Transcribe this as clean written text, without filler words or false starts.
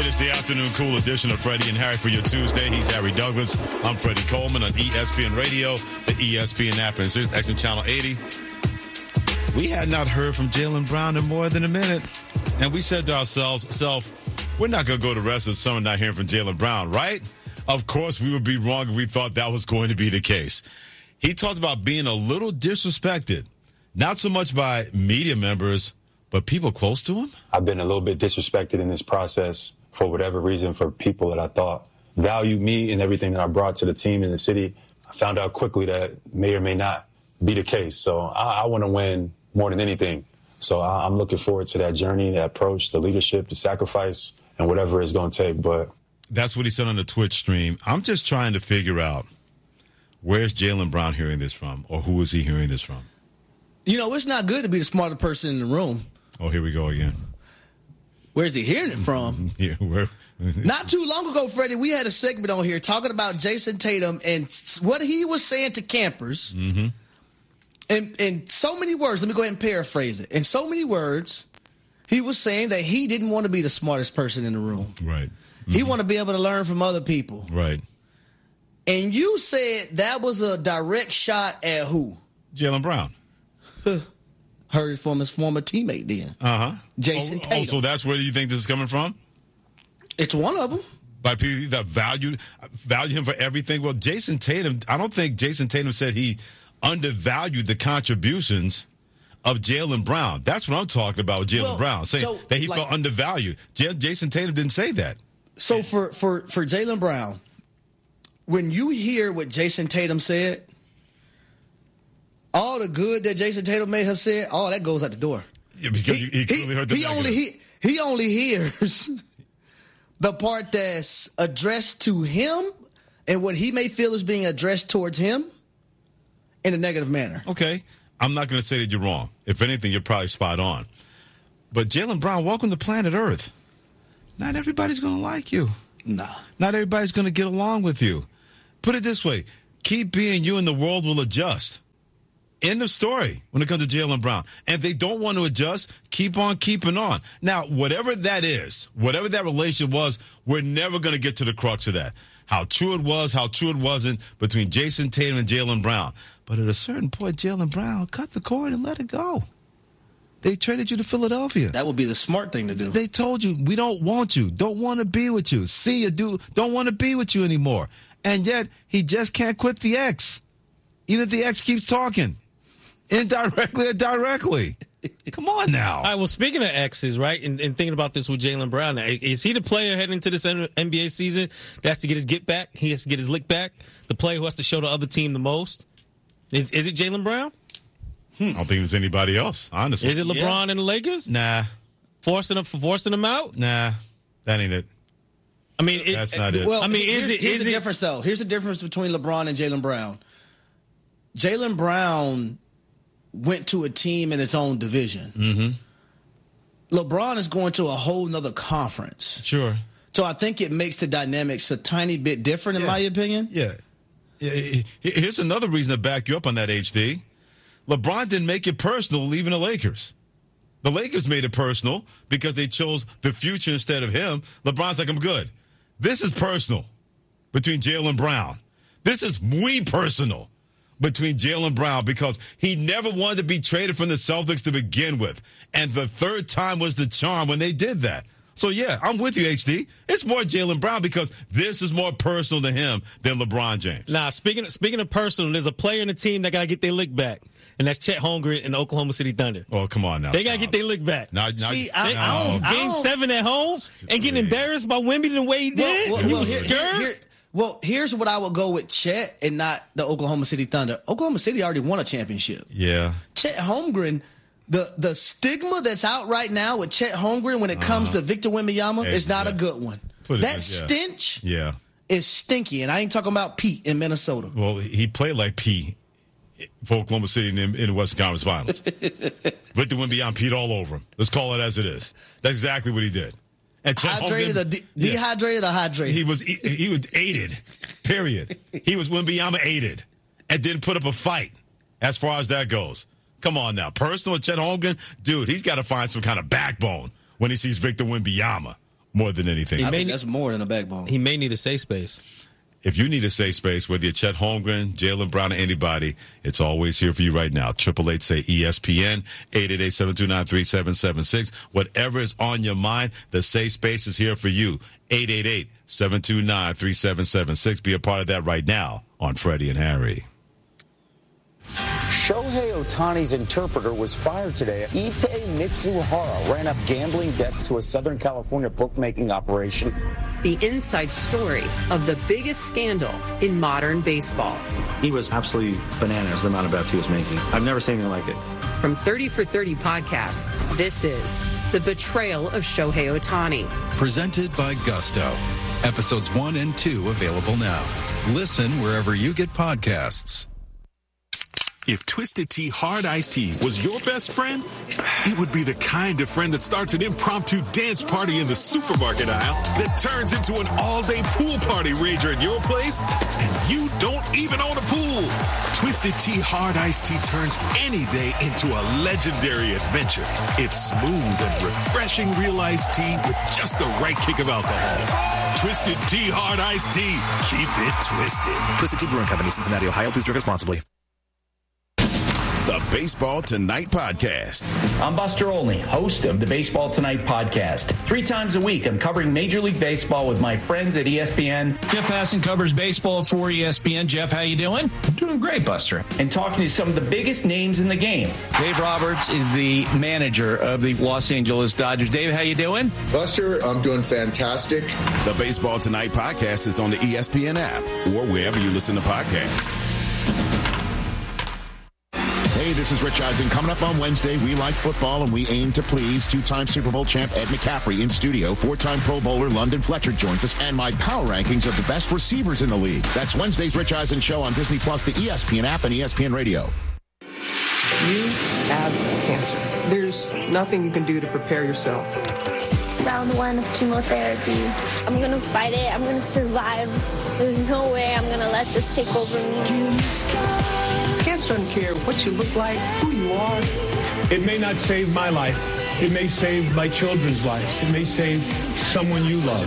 It is the afternoon cool edition of Freddie and Harry for your Tuesday. He's Harry Douglas. I'm Freddie Coleman on ESPN Radio, the ESPN app, and Action Channel 80. We had not heard from Jaylen Brown in more than a minute. And we said to ourselves, we're not going to go the rest of the summer not hearing from Jaylen Brown, right? Of course, we would be wrong if we thought that was going to be the case. He talked about being a little disrespected, not so much by media members, but people close to him. I've been a little bit disrespected in this process for whatever reason, for people that I thought valued me and everything that I brought to the team and the city. I found out quickly that may or may not be the case. So I want to win more than anything. So I'm looking forward to that journey, that approach, the leadership, the sacrifice, and whatever it's going to take. But that's what he said on the Twitch stream. I'm just trying to figure out, where's Jaylen Brown hearing this from, or who is he hearing this from? You know, it's not good to be the smarter person in the room. Oh, here we go again. Where's he hearing it from? Yeah, Not too long ago, Freddie, we had a segment on here talking about Jason Tatum and what he was saying to campers. Mm-hmm. In so many words, let me go ahead and paraphrase it. In so many words, he was saying that he didn't want to be the smartest person in the room. Right. Mm-hmm. He wanted to be able to learn from other people. Right. And you said that was a direct shot at who? Jaylen Brown. Heard it from his former teammate then. Uh-huh. Jason Tatum. Oh, so that's where you think this is coming from? It's one of them. By people that value him for everything? Well, Jason Tatum, I don't think Jason Tatum said he undervalued the contributions of Jaylen Brown. That's what I'm talking about with Jaylen Brown, saying that he felt undervalued. Jason Tatum didn't say that. So for Jaylen Brown, when you hear what Jason Tatum said, all the good that Jason Tatum may have said, all that goes out the door. Yeah, because he clearly heard the negative. He only hears the part that's addressed to him and what he may feel is being addressed towards him in a negative manner. Okay. I'm not going to say that you're wrong. If anything, you're probably spot on. But Jaylen Brown, welcome to planet Earth. Not everybody's going to like you. No. Not everybody's going to get along with you. Put it this way. Keep being you and the world will adjust. End of story when it comes to Jaylen Brown. And if they don't want to adjust, keep on keeping on. Now, whatever that is, whatever that relationship was, we're never going to get to the crux of that. How true it was, how true it wasn't between Jason Tatum and Jaylen Brown. But at a certain point, Jaylen Brown cut the cord and let it go. They traded you to Philadelphia. That would be the smart thing to do. They told you, we don't want you, don't want to be with you. See you, dude, don't want to be with you anymore. And yet, he just can't quit the ex. Even if the ex keeps talking. Indirectly or directly. Come on now. All right, well, speaking of exes, right, and thinking about this with Jaylen Brown, now, is he the player heading into this NBA season that has to get his get back? He has to get his lick back? The player who has to show the other team the most? Is it Jaylen Brown? I don't think there's anybody else, honestly. Is it LeBron and the Lakers? Nah. Forcing them out? Nah, that ain't it. I mean, that's not it. Well, I mean, here's the difference, though. Here's the difference between LeBron and Jaylen Brown. Jaylen Brown went to a team in its own division. Mm-hmm. LeBron is going to a whole nother conference. Sure. So I think it makes the dynamics a tiny bit different, in my opinion. Yeah. Here's another reason to back you up on that, HD. LeBron didn't make it personal leaving the Lakers. The Lakers made it personal because they chose the future instead of him. LeBron's like, I'm good. This is personal between Jaylen Brown. This is muy personal between Jaylen Brown because he never wanted to be traded from the Celtics to begin with. And the third time was the charm when they did that. So, yeah, I'm with you, HD. It's more Jaylen Brown because this is more personal to him than LeBron James. Now, speaking of personal, there's a player in the team that got to get their lick back, and that's Chet Holmgren in the Oklahoma City Thunder. Oh, come on now. They got to get their lick back. See, Game 7 at home and getting embarrassed by Wemby the way he did? You were scared? Well, here's what I would go with Chet and not the Oklahoma City Thunder. Oklahoma City already won a championship. Yeah. Chet Holmgren, the stigma that's out right now with Chet Holmgren when it comes to Victor Wembanyama is not a good one. That stench is stinky, and I ain't talking about Pete in Minnesota. Well, he played like Pete for Oklahoma City in the Western Conference Finals. Victor Wembanyama Pete all over him. Let's call it as it is. That's exactly what he did. And dehydrated or hydrated? He was aided, period. He was Wembanyama aided and didn't put up a fight as far as that goes. Come on now. Personal Chet Holmgren, dude, he's got to find some kind of backbone when he sees Victor Wembanyama more than anything. I think that's more than a backbone. He may need a safe space. If you need a safe space, whether you're Chet Holmgren, Jaylen Brown, or anybody, it's always here for you right now. 888-SAY-ESPN, 888-729-3776. Whatever is on your mind, the safe space is here for you. 888-729-3776. Be a part of that right now on Freddie and Harry. Shohei Ohtani's interpreter was fired today. Ippei Mitsuhara ran up gambling debts to a Southern California bookmaking operation. The inside story of the biggest scandal in modern baseball. He was absolutely bananas, the amount of bets he was making. I've never seen anything like it. From 30 for 30 podcasts, this is The Betrayal of Shohei Ohtani. Presented by Gusto. Episodes 1 and 2 available now. Listen wherever you get podcasts. If Twisted Tea Hard Iced Tea was your best friend, it would be the kind of friend that starts an impromptu dance party in the supermarket aisle that turns into an all-day pool party rager at your place, and you don't even own a pool. Twisted Tea Hard Iced Tea turns any day into a legendary adventure. It's smooth and refreshing real iced tea with just the right kick of alcohol. Twisted Tea Hard Iced Tea. Keep it twisted. Twisted Tea Brewing Company, Cincinnati, Ohio. Please drink responsibly. The Baseball Tonight Podcast. I'm Buster Olney, host of the Baseball Tonight Podcast. 3 times a week, I'm covering Major League Baseball with my friends at ESPN. Jeff Passan covers baseball for ESPN. Jeff, how you doing? Doing great, Buster. And talking to some of the biggest names in the game. Dave Roberts is the manager of the Los Angeles Dodgers. Dave, how you doing? Buster, I'm doing fantastic. The Baseball Tonight Podcast is on the ESPN app or wherever you listen to podcasts. Hey, this is Rich Eisen. Coming up on Wednesday, we like football and we aim to please. 2-time Super Bowl champ Ed McCaffrey in studio. 4-time Pro Bowler London Fletcher joins us. And my power rankings of the best receivers in the league. That's Wednesday's Rich Eisen Show on Disney+, the ESPN app, and ESPN Radio. You have cancer. There's nothing you can do to prepare yourself. Round 1 of chemotherapy. I'm going to fight it. I'm going to survive. There's no way I'm going to let this take over me. Cancer doesn't care what you look like, who you are. It may not save my life. It may save my children's lives. It may save someone you love.